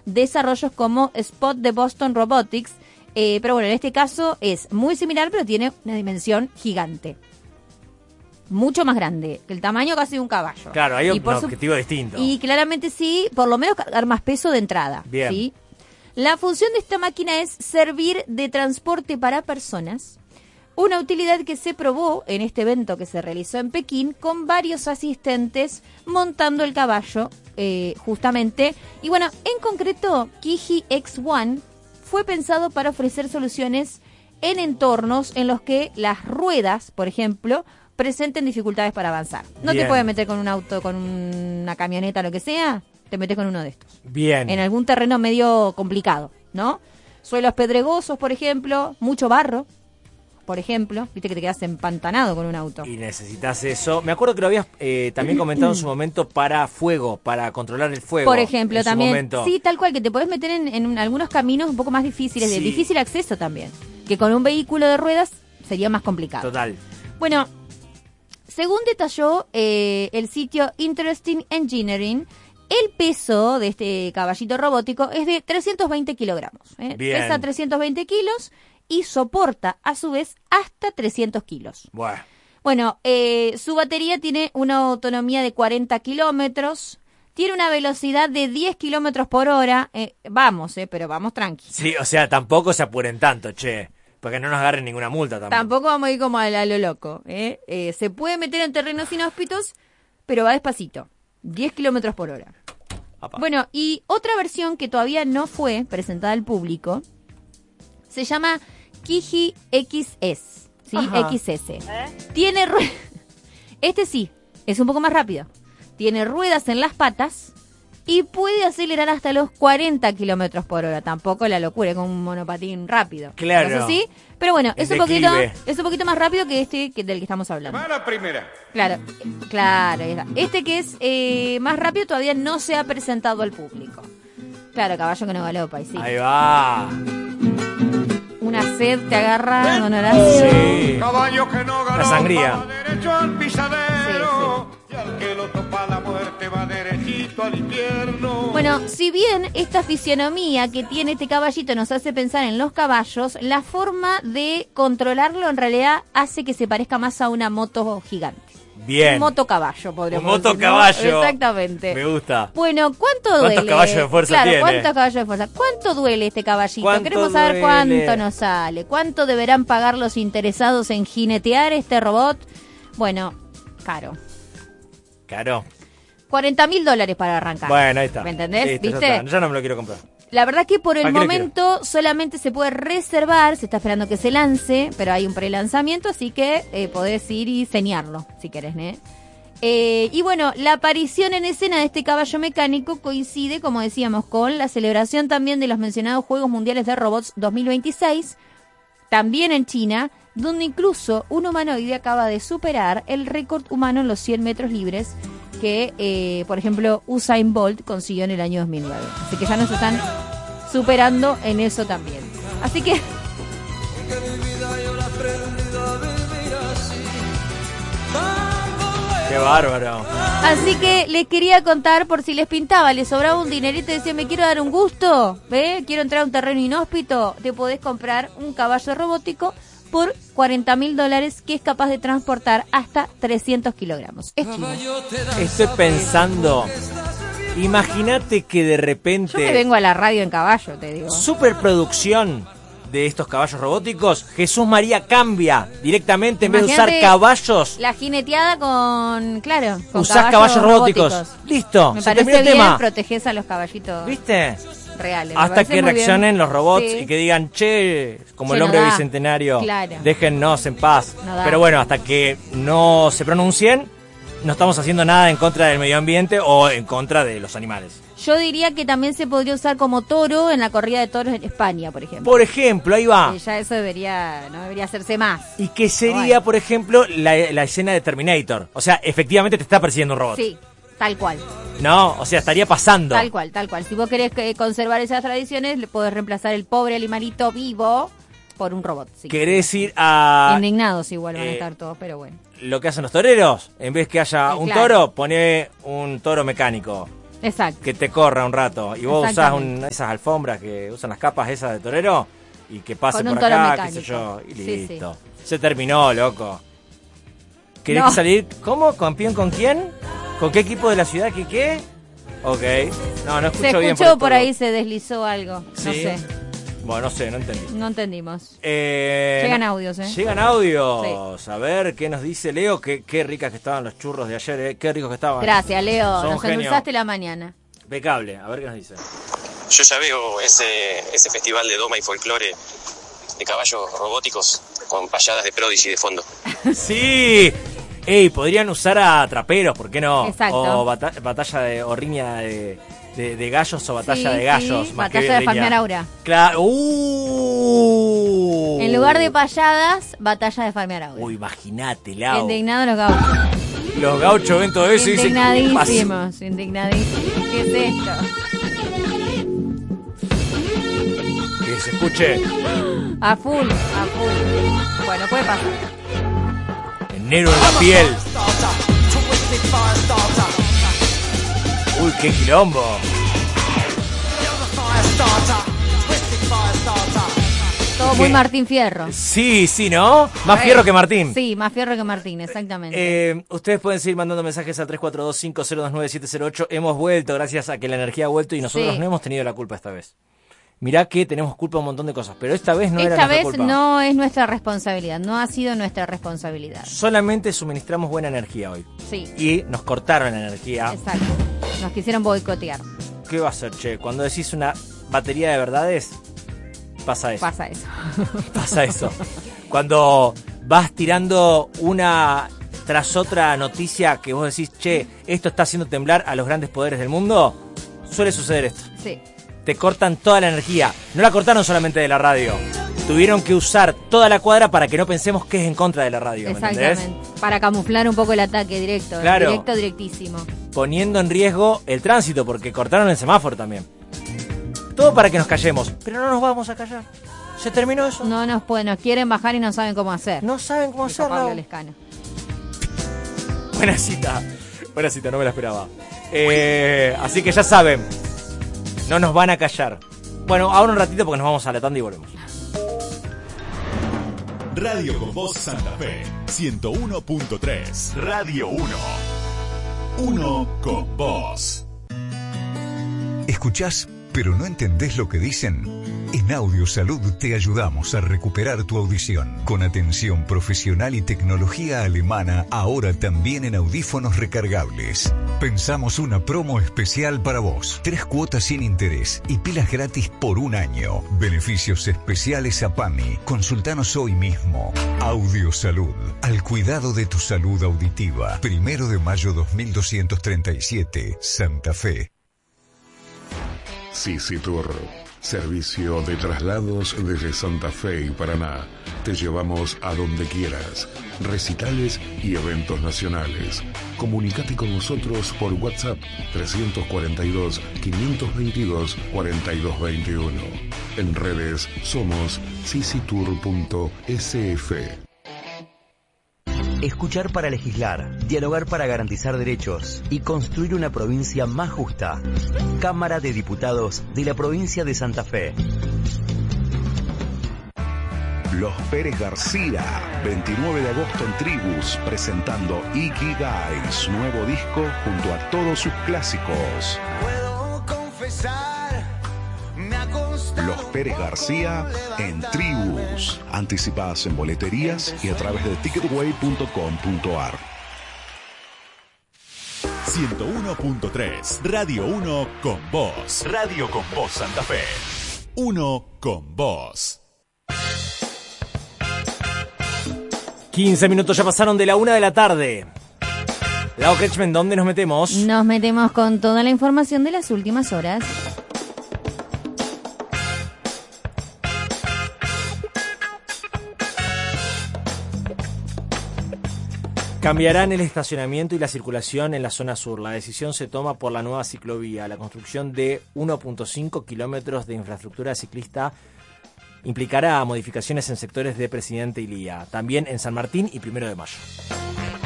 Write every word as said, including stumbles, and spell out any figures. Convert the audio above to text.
desarrollos como Spot de Boston Robotics. Eh, pero bueno, en este caso es muy similar, pero tiene una dimensión gigante. Mucho más grande, que el tamaño casi de un caballo. Claro, hay un su... objetivo distinto. Y claramente sí, por lo menos cargar más peso de entrada. Bien. ¿Sí? La función de esta máquina es servir de transporte para personas, una utilidad que se probó en este evento que se realizó en Pekín con varios asistentes montando el caballo, eh, justamente. Y bueno, en concreto, Kiji X uno fue pensado para ofrecer soluciones en entornos en los que las ruedas, por ejemplo, presenten dificultades para avanzar. No Bien. te puedes meter con un auto, con una camioneta, lo que sea, te metes con uno de estos. Bien. En algún terreno medio complicado, ¿no? Suelos pedregosos, por ejemplo, mucho barro, por ejemplo, viste que te quedas empantanado con un auto. Y necesitas eso. Me acuerdo que lo habías eh, también comentado en su momento para fuego, para controlar el fuego. Por ejemplo, en su también. momento. Sí, tal cual, que te podés meter en, en algunos caminos un poco más difíciles, Sí. de difícil acceso también. Que con un vehículo de ruedas sería más complicado. Total. Bueno, según detalló eh, el sitio Interesting Engineering, el peso de este caballito robótico es de trescientos veinte kilogramos. ¿eh? Bien. Pesa trescientos veinte kilos y soporta, a su vez, hasta trescientos kilos. Bueno. Bueno, eh, su batería tiene una autonomía de cuarenta kilómetros, tiene una velocidad de diez kilómetros por hora. Eh, vamos, eh, pero vamos tranqui. Sí, o sea, tampoco se apuren tanto, che. Porque no nos agarren ninguna multa tampoco. Tampoco vamos a ir como a, a lo loco. ¿eh? Eh, se puede meter en terrenos inhóspitos, pero va despacito. diez kilómetros por hora. Apa. Bueno, y otra versión que todavía no fue presentada al público se llama Kiji X S, ¿sí? Ajá. X S. Tiene rue- Este sí, es un poco más rápido. Tiene ruedas en las patas y puede acelerar hasta los cuarenta kilómetros por hora. Tampoco la locura, es como un monopatín rápido. Claro. No sé si, pero bueno, El es un poquito, declive. es un poquito más rápido que este que del que estamos hablando. Va la primera. Claro, eh, claro. ahí está. Este que es eh, más rápido todavía no se ha presentado al público. Claro, caballo que no galopa, y sí. Ahí va. Una sed te agarra, don Horacio. Sí. Caballo que no ganó, La sangría. va derecho al pisadero. Y al que lo topa la muerte va derechito al infierno. Bueno, si bien esta fisionomía que tiene este caballito nos hace pensar en los caballos, la forma de controlarlo en realidad hace que se parezca más a una moto gigante. Bien. Un motocaballo, podríamos Un decir, ¿no? motocaballo. Exactamente. Me gusta. Bueno, ¿cuánto duele? ¿Cuántos caballos de fuerza claro, tiene? ¿cuántos caballos de fuerza? ¿Cuánto duele este caballito? ¿Cuánto Queremos saber duele? cuánto nos sale. ¿Cuánto deberán pagar los interesados en jinetear este robot? Bueno, caro. Caro. cuarenta mil dólares para arrancar. Bueno, ahí está. ¿Me entendés? Listo, ¿Viste? Ya, está. Ya no me lo quiero comprar. La verdad que por el ¿Para qué lo momento solamente se puede reservar, se está esperando que se lance, pero hay un prelanzamiento, así que eh, podés ir y señarlo, si querés, ¿eh? Eh, y bueno, la aparición en escena de este caballo mecánico coincide, como decíamos, con la celebración también de los mencionados Juegos Mundiales de Robots dos mil veintiséis, también en China, donde incluso un humanoide acaba de superar el récord humano en los cien metros libres que, eh, por ejemplo, Usain Bolt consiguió en el año dos mil nueve. Así que ya nos están superando en eso también. Así que... Qué bárbaro. Así que les quería contar por si les pintaba, les sobraba un dinerito y decían, me quiero dar un gusto, ¿ve? Quiero entrar a un terreno inhóspito, te podés comprar un caballo robótico por cuarenta mil dólares que es capaz de transportar hasta trescientos kilogramos. Es chino. Estoy pensando, imagínate que de repente... Yo me vengo a la radio en caballo, te digo. Superproducción de estos caballos robóticos, Jesús María cambia directamente, en vez de Imagínate usar caballos, la jineteada con, claro, con usás caballos robóticos. Listo, Me se terminó parece el bien, tema. protegés a los caballitos ¿Viste? reales. me Hasta parece que muy bien. reaccionen los robots Sí. y que digan, che, como Che, el no hombre da. bicentenario, Claro. déjennos en paz. No da. Pero bueno, hasta que no se pronuncien, no estamos haciendo nada en contra del medio ambiente o en contra de los animales. Yo diría que también se podría usar como toro en la corrida de toros en España, por ejemplo. Por ejemplo, ahí va. Que ya eso debería, no debería hacerse más. Y que sería, Bueno. por ejemplo, la, la escena de Terminator. O sea, efectivamente te está persiguiendo un robot. Sí, tal cual. No, o sea, estaría pasando. Tal cual, tal cual. Si vos querés que- conservar esas tradiciones, le podés reemplazar el pobre animalito vivo por un robot. Sí. ¿Querés ir a Indignados igual van a eh, estar todos, pero bueno. lo que hacen los toreros? En vez que haya Sí, un claro. toro, poné un toro mecánico. Exacto. que te corra un rato. Y vos usás Exactamente. un- esas alfombras que usan las capas esas de torero y que pase Con por un toro acá, mecánico. qué sé yo, y Sí, listo. Se terminó, loco. ¿Querés No. salir? ¿Cómo? ¿Campeón con quién? ¿Con qué equipo de la ciudad? ¿Qué qué? Ok. No, no escucho Se bien. escuchó esto por lo- ahí, se deslizó algo. No ¿Sí? sé, Bueno, no sé, no entendí. no entendimos. Eh, Llegan no- audios, ¿eh? Llegan audios. A ver, ¿qué nos dice Leo? Qué, qué ricas que estaban los churros de ayer, ¿eh? Qué ricos que estaban. Gracias, Leo. Son Nos genio. endulzaste la mañana. Impecable. A ver qué nos dice. Yo ya veo ese, ese festival de doma y folclore de caballos robóticos con payadas de Prodigy de fondo. ¡Sí! Ey, podrían usar a traperos, ¿por qué no? Exacto. O bata- batalla de, o riña de, de, de gallos o batalla Sí, de gallos. sí, más que batalla de riña. farmear aura. Claro. ¡Uh! En lugar de payadas, batalla de farmear aura. Uy, imagínate, Lau. Indignados los gauchos. Los gauchos ven todo eso y dicen, ¿qué pasó? Indignadísimos, indignadísimos. ¿Qué es esto? Que se escuche A full, a full. Bueno, puede pasar. el negro en la piel. Uy, qué quilombo. Todo muy ¿Qué? Martín Fierro. Sí, sí, ¿no? Más fierro que Martín. Sí, más fierro que Martín, exactamente. Eh, ustedes pueden seguir mandando mensajes al tres cuatro dos, cinco cero dos nueve, siete cero ocho. Hemos vuelto gracias a que la energía ha vuelto y nosotros Sí. no hemos tenido la culpa esta vez. Mirá que tenemos culpa de un montón de cosas, pero esta vez no era Esta nuestra vez culpa. no es nuestra responsabilidad, no ha sido nuestra responsabilidad. Solamente suministramos buena energía hoy. Sí, Y nos cortaron la energía. exacto. Nos quisieron boicotear. ¿Qué va a ser, che? Cuando decís una batería de verdades, pasa eso. Pasa eso. Pasa eso. Cuando vas tirando una tras otra noticia que vos decís, che, esto está haciendo temblar a los grandes poderes del mundo, suele suceder esto. Sí. Te cortan toda la energía. No la cortaron solamente de la radio. Tuvieron que usar toda la cuadra para que no pensemos que es en contra de la radio, ¿me entendés? Exactamente. Para camuflar un poco el ataque directo. Claro. Directo, directísimo. Poniendo en riesgo el tránsito, porque cortaron el semáforo también. Todo para que nos callemos. Pero no nos vamos a callar. ¿Se terminó eso? No nos pueden, nos quieren bajar y no saben cómo hacer. No saben cómo Dijo Pablo hacerlo. Lescano. Buena cita. Buena cita, no me la esperaba. Eh, así que ya saben. No nos van a callar. Bueno, ahora un ratito porque nos vamos a la tanda y volvemos. Radio con Voz Santa Fe, ciento uno punto tres. Radio uno. Uno con Voz. ¿Escuchás, pero no entendés lo que dicen? En Audio Salud te ayudamos a recuperar tu audición. Con atención profesional y tecnología alemana, ahora también en audífonos recargables. Pensamos una promo especial para vos. Tres cuotas sin interés y pilas gratis por un año. Beneficios especiales a PAMI. Consultanos hoy mismo. Audio Salud. Al cuidado de tu salud auditiva. Primero de mayo dos mil doscientos treinta y siete. Santa Fe. Sisi Tour, servicio de traslados desde Santa Fe y Paraná. Te llevamos a donde quieras, recitales y eventos nacionales. Comunicate con nosotros por WhatsApp tres cuatro dos, cinco dos dos, cuatro dos dos uno. En redes somos sisitour punto s f. Escuchar para legislar, dialogar para garantizar derechos y construir una provincia más justa. Cámara de Diputados de la provincia de Santa Fe. Los Pérez García, veintinueve de agosto en Tribus, presentando Ikigai, su nuevo disco junto a todos sus clásicos. Puedo confesar, me ha costado Los Pérez García en Tribus. Anticipadas en boleterías y a través de ticketway punto com punto a r. ciento uno punto tres. Radio uno con Voz. Radio con Voz Santa Fe. Uno con Voz. quince minutos ya pasaron de la una de la tarde. Lau Kretschmann, ¿dónde nos metemos? Nos metemos con toda la información de las últimas horas. Cambiarán el estacionamiento y la circulación en la zona sur. La decisión se toma por la nueva ciclovía. La construcción de uno punto cinco kilómetros de infraestructura ciclista implicará modificaciones en sectores de Presidente Ilía, también en San Martín y Primero de Mayo.